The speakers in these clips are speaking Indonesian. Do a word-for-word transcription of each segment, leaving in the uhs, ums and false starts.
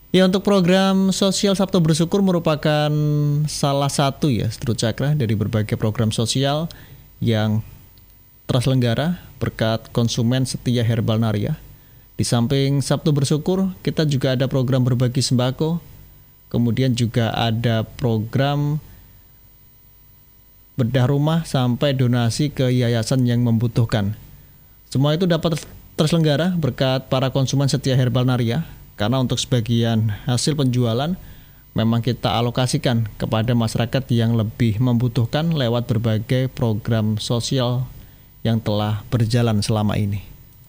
Ya, untuk program sosial Sabtu Bersyukur merupakan salah satu ya Stru Cakra dari berbagai program sosial yang terselenggara berkat konsumen setia Herbal Naria. Di samping Sabtu Bersyukur, kita juga ada program berbagi sembako, kemudian juga ada program bedah rumah sampai donasi ke yayasan yang membutuhkan. Semua itu dapat terselenggara berkat para konsumen setia Herbal Naria, karena untuk sebagian hasil penjualan memang kita alokasikan kepada masyarakat yang lebih membutuhkan lewat berbagai program sosial yang telah berjalan selama ini.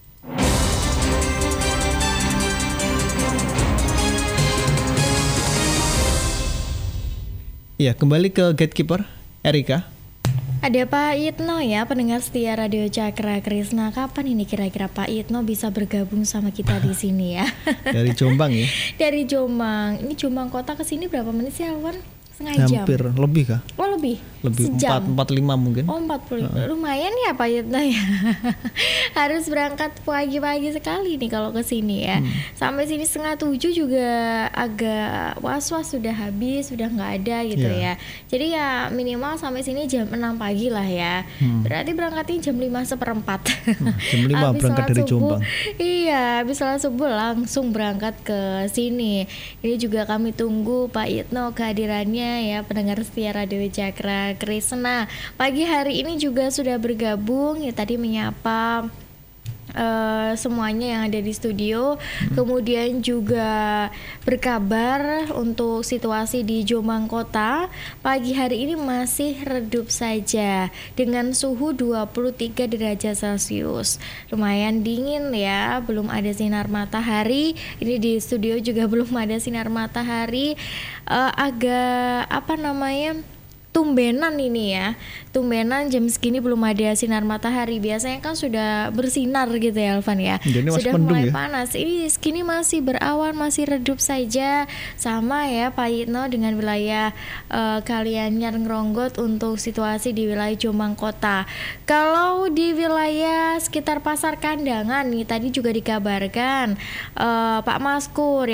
Ya, kembali ke Gatekeeper, Erika. Ada Pak Yitno ya, pendengar setia Radio Cakra Krisna. Kapan ini kira-kira Pak Yitno bisa bergabung sama kita di sini ya? Dari Jombang ya? Dari Jombang. Ini Jombang kota ke sini berapa menit sih, Alwan? Setengah jam? Hampir, lebih kah? Oh lebih? Lebih, Sejam? empat, empat lima mungkin. Oh empat puluh lima, lumayan ya Pak Yitno ya. Harus berangkat pagi-pagi sekali nih kalau ke sini ya. hmm. Sampai sini setengah tujuh juga agak was-was, sudah habis, sudah nggak ada gitu yeah. ya. Jadi ya minimal sampai sini jam enam pagi lah ya. hmm. Berarti berangkatnya jam lima seperempat. hmm, Jam lima berangkat dari subuh, Jombang. Iya, habis sholat subuh langsung berangkat ke sini. Ini juga kami tunggu Pak Yitno kehadirannya ya, pendengar setia Radio Cakra Krisna. Pagi hari ini juga sudah bergabung ya, tadi menyapa Uh, semuanya yang ada di studio. hmm. Kemudian juga berkabar untuk situasi di Jombang Kota. Pagi hari ini masih redup saja dengan suhu dua puluh tiga derajat Celcius. Lumayan dingin ya, belum ada sinar matahari. Ini di studio juga belum ada sinar matahari. uh, Agak apa namanya tumbenan ini ya, tumbenan jam segini belum ada sinar matahari. Biasanya kan sudah bersinar gitu ya Alvan ya. Jadi sudah mulai ya? panas. Ini segini masih berawan, masih redup saja. Sama ya Pak Yitno dengan wilayah uh, kalian Ngronggot untuk situasi di wilayah Jombang Kota. Kalau di wilayah sekitar Pasar Kandangan nih tadi juga dikabarkan uh, Pak Maskur